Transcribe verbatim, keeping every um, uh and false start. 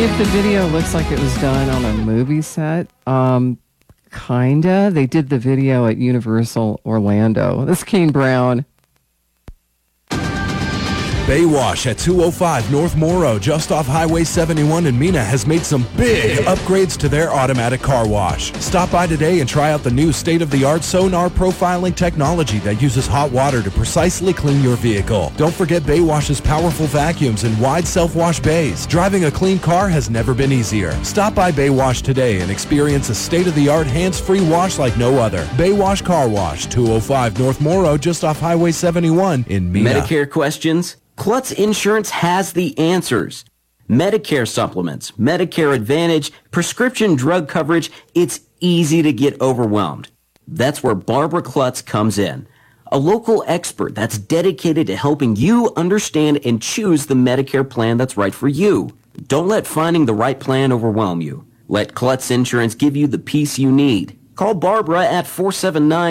If the video looks like it was done on a movie set, um, kinda. They did the video at Universal Orlando. This is Kane Brown. Baywash at two oh five North Morrow, just off Highway seventy-one in Mena, has made some big upgrades to their automatic car wash. Stop by today and try out the new state-of-the-art sonar profiling technology that uses hot water to precisely clean your vehicle. Don't forget Baywash's powerful vacuums and wide self-wash bays. Driving a clean car has never been easier. Stop by Baywash today and experience a state-of-the-art hands-free wash like no other. Baywash Car Wash, two oh five North Morrow, just off Highway seventy-one in Mena. Medicare questions? Klutz Insurance has the answers. Medicare supplements, Medicare Advantage, prescription drug coverage, it's easy to get overwhelmed. That's where Barbara Klutz comes in. A local expert that's dedicated to helping you understand and choose the Medicare plan that's right for you. Don't let finding the right plan overwhelm you. Let Klutz Insurance give you the peace you need. Call Barbara at four seven nine